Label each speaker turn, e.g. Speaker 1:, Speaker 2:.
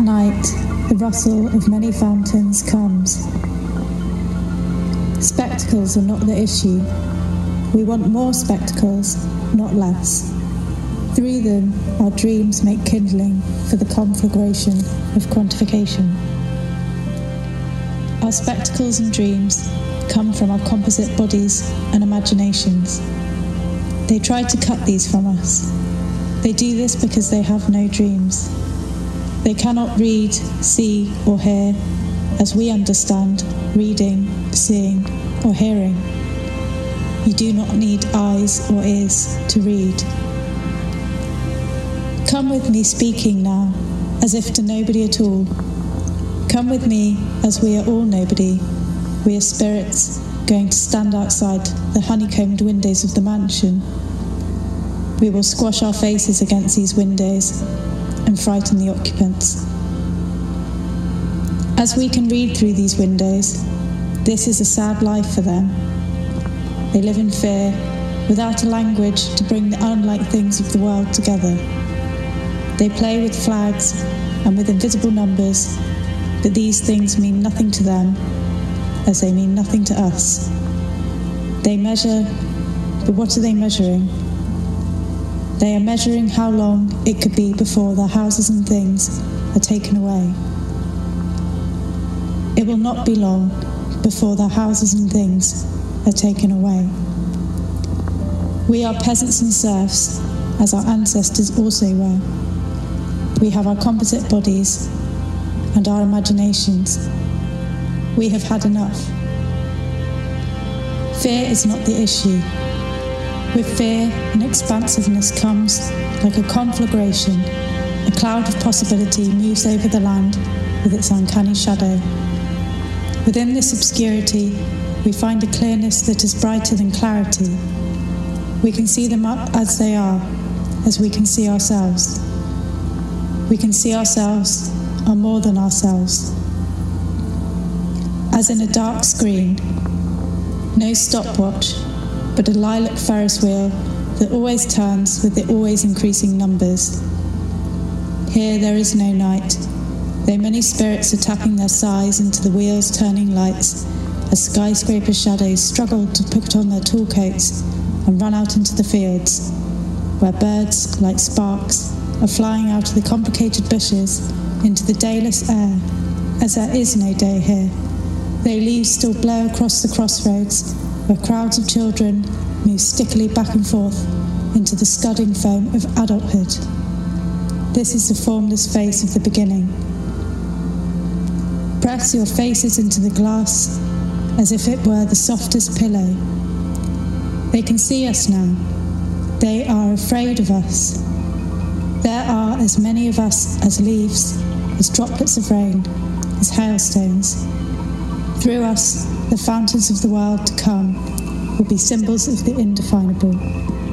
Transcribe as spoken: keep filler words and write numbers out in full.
Speaker 1: night, the rustle of many fountains comes. Spectacles are not the issue. We want more spectacles, not less. Through them, our dreams make kindling for the conflagration of quantification. Our spectacles and dreams come from our composite bodies and imaginations. They try to cut these from us. They do this because they have no dreams. They cannot read, see, or hear as we understand reading, seeing, or hearing. You do not need eyes or ears to read. Come with me speaking now, as if to nobody at all. Come with me as we are all nobody. We are spirits going to stand outside the honeycombed windows of the mansion. We will squash our faces against these windows and frighten the occupants. As we can read through these windows, this is a sad life for them. They live in fear, without a language to bring the unlike things of the world together. They play with flags and with invisible numbers, but these things mean nothing to them, as they mean nothing to us. They measure, but what are they measuring? They are measuring how long it could be before their houses and things are taken away. It will not be long before their houses and things are taken away. We are peasants and serfs, as our ancestors also were. We have our composite bodies and our imaginations. We have had enough. Fear is not the issue. With fear, an expansiveness comes like a conflagration. A cloud of possibility moves over the land with its uncanny shadow. Within this obscurity, we find a clearness that is brighter than clarity. We can see them up as they are, as we can see ourselves. We can see ourselves are more than ourselves. As in a dark screen, no stopwatch, but a lilac Ferris wheel that always turns with the always increasing numbers. Here there is no night, though many spirits are tapping their sighs into the wheel's turning lights as skyscraper shadows struggle to put on their tall coats and run out into the fields, where birds, like sparks, are flying out of the complicated bushes into the dayless air, as there is no day here. Their leaves still blow across the crossroads, where crowds of children move stickily back and forth into the scudding foam of adulthood. This is the formless face of the beginning. Press your faces into the glass as if it were the softest pillow. They can see us now. They are afraid of us. There are as many of us as leaves, as droplets of rain, as hailstones. Through us, the fountains of the world to come will be symbols of the indefinable.